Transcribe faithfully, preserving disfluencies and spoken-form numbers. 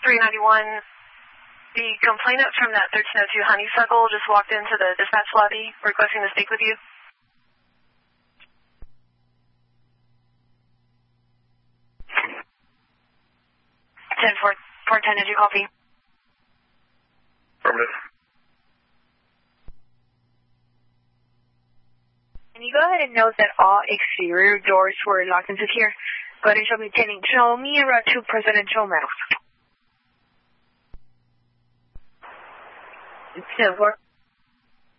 three ninety-one, the complainant from that thirteen oh two Honeysuckle just walked into the dispatch lobby requesting to speak with you. ten four ten, did you copy? Affirmative. Can you go ahead and note that all exterior doors were locked and secure? Go ahead and show me ten, show me around two presidential medals. ten four.